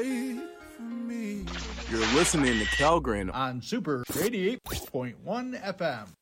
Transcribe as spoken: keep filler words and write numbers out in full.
You're listening to Calgren on Super eighty-eight point one F M.